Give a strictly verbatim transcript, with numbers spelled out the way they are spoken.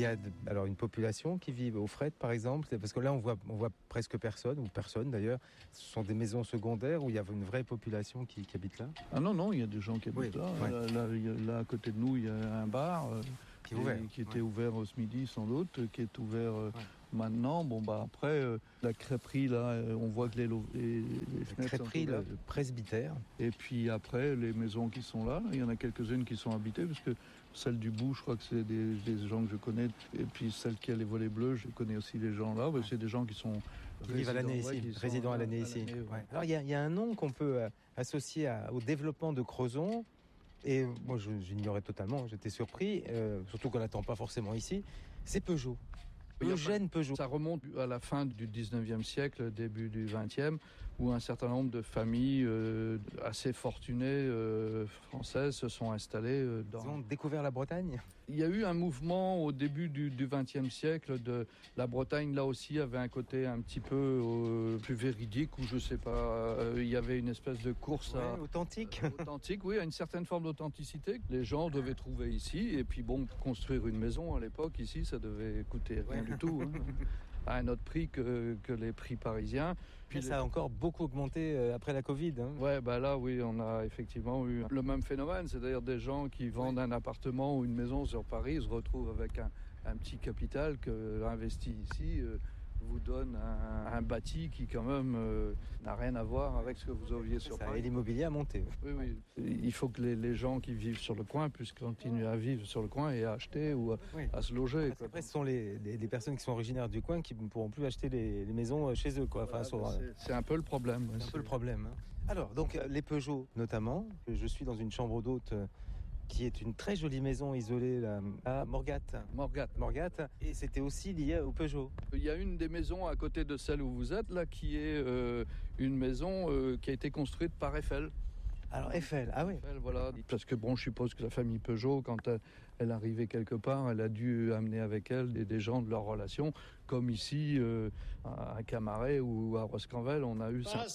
y a de, alors une population qui vit au Fret, par exemple, parce que là on voit, on voit presque personne, ou personne d'ailleurs. Ce sont des maisons secondaires où il y a une vraie population qui, qui habite là. Ah non, non, il y a des gens qui habitent oui, là. Ouais. Là, là, il y a, là, à côté de nous, il y a un bar euh, qui, est ouvert. qui était ouais. ouvert ce midi sans doute, qui est ouvert euh, ouais. maintenant. Bon, bah après, euh, la crêperie, là, on voit que les, lo- les, les fenêtres crêperie, sont ouvertes. le, le presbytère. Et puis après, les maisons qui sont là, il y en a quelques-unes qui sont habitées, parce que celle du bout, je crois que c'est des, des gens que je connais. Et puis celle qui a les volets bleus, je connais aussi les gens là. Ouais. C'est des gens qui sont qui vivent à l'année ici, ouais, résidents à l'année ici. Ouais. Ouais. Alors il y, y a un nom qu'on peut euh, associer à, au développement de Crozon. Et moi, je, j'ignorais totalement, j'étais surpris, euh, surtout qu'on n'attend pas forcément ici. C'est Peugeot. Eugène Peugeot. Ça remonte à la fin du dix-neuvième siècle, début du vingtième, où un certain nombre de familles euh, assez fortunées euh, françaises se sont installées. Euh, dans... Ils ont découvert la Bretagne. Il y a eu un mouvement au début du vingtième siècle. De la Bretagne, là aussi, avait un côté un petit peu euh, plus véridique, où je sais pas, euh, il y avait une espèce de course ouais, à... authentique. Euh, authentique, oui, à une certaine forme d'authenticité que les gens devaient trouver ici. Et puis bon, construire une maison à l'époque, ici, ça devait coûter rien ouais. du tout, hein, à un autre prix que, que les prix parisiens. Puis Mais ça les... a encore beaucoup augmenté euh, après la Covid. Hein. Ouais, bah là, oui, on a effectivement eu le même phénomène, c'est-à-dire des gens qui vendent ouais. un appartement ou une maison sur Paris se retrouvent avec un, un petit capital que investi ici euh, vous donne un, un bâti qui quand même euh, n'a rien à voir avec ce que vous aviez sur ça, Paris. Et l'immobilier a monté. Oui, oui. Il faut que les, les gens qui vivent sur le coin puissent continuer à vivre sur le coin et à acheter ou à, oui. à se loger. Après, après, ce sont les, les, les personnes qui sont originaires du coin qui ne pourront plus acheter les, les maisons chez eux. Quoi. Enfin, voilà, sur, bah c'est, c'est un peu le problème. C'est, c'est un peu le problème. Hein. Alors, donc, les Peugeot notamment. Je suis dans une chambre d'hôte qui est une très jolie maison isolée là, à Morgat. Morgat. Morgat. Et c'était aussi lié au Peugeot. Il y a une des maisons à côté de celle où vous êtes, là, qui est euh, une maison euh, qui a été construite par Eiffel. Alors Eiffel, ah oui. Eiffel, voilà. Parce que bon, je suppose que la famille Peugeot, quand elle, elle arrivait quelque part, elle a dû amener avec elle des, des gens de leur relation, comme ici euh, à Camaret ou à Roscanvel, on a eu ça.